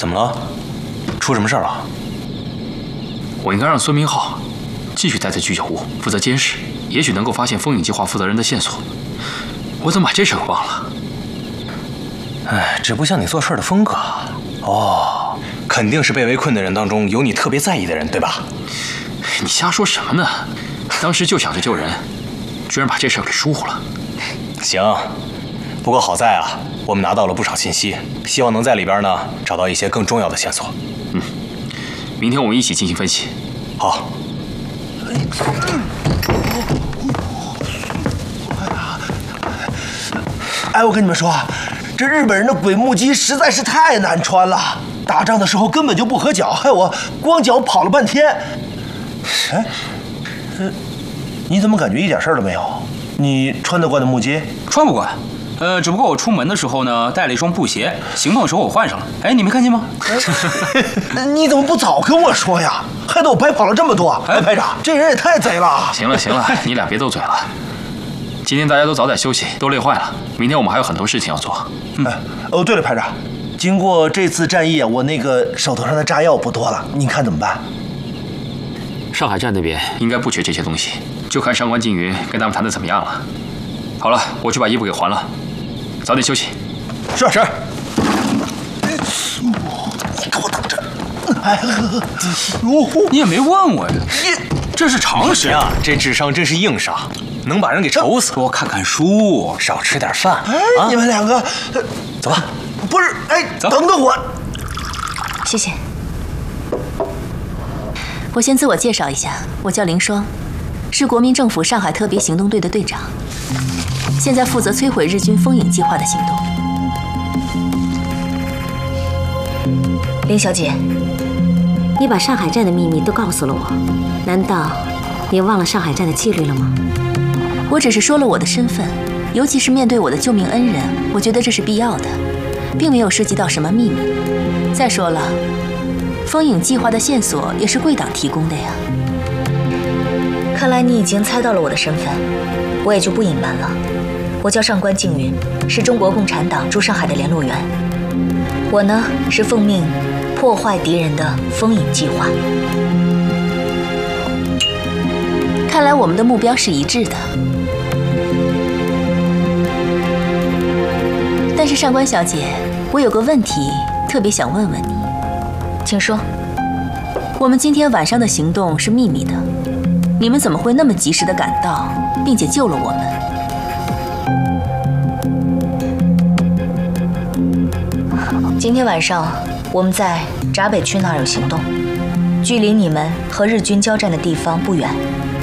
怎么了？出什么事了？ 我应该让孙明浩继续待在居酒屋，负责监视，也许能够发现风影计划负责人的线索。我怎么把这事给忘了？ 哎，这不像你做事的风格。哦，肯定是被围困的人当中有你特别在意的人，对吧？ 你瞎说什么呢？当时就想着救人，居然把这事给疏忽了。 行，不过好在啊，我们拿到了不少信息，希望能在里边呢找到一些更重要的线索。 明天我们一起进行分析。 好。 哎，我跟你们说，这日本人的鬼木屐实在是太难穿了，打仗的时候根本就不合脚，害我光脚跑了半天。哎，你怎么感觉一点事儿都没有？你穿得惯的木屐？ 穿不惯。只不过我出门的时候呢，带了一双布鞋，行动的时候我换上了。哎，你没看见吗？ 你怎么不早跟我说呀？害得我白跑了这么多。哎，排长，这人也太贼了。 行了，你俩别斗嘴了。今天大家都早点休息，都累坏了。明天我们还有很多事情要做。 对了，排长，经过这次战役，我那个手头上的炸药不多了，你看怎么办？ 上海站那边应该不缺这些东西，就看上官静云跟他们谈的怎么样了。好了，我去把衣服给还了，早点休息。 是。你给我等着！哎， 你也没问我呀，这是常识呀。这智商真是硬伤，能把人给愁死。 多看看书， 少吃点饭。 哎，你们两个， 走吧。 不是，哎，等等我。 谢谢。我先自我介绍一下，我叫林双，是国民政府上海特别行动队的队长，现在负责摧毁日军风影计划的行动。 林小姐，你把上海站的秘密都告诉了我，难道你忘了上海站的纪律了吗？ 我只是说了我的身份，尤其是面对我的救命恩人，我觉得这是必要的，并没有涉及到什么秘密。再说了，风影计划的线索也是贵党提供的呀。 看来你已经猜到了我的身份，我也就不隐瞒了。我叫上官静云，是中国共产党驻上海的联络员。我呢是奉命破坏敌人的风影计划。 看来我们的目标是一致的。但是上官小姐，我有个问题特别想问问你。 请说。 我们今天晚上的行动是秘密的，你们怎么会那么及时地赶到，并且救了我们？ 今天晚上我们在闸北区那儿有行动，距离你们和日军交战的地方不远，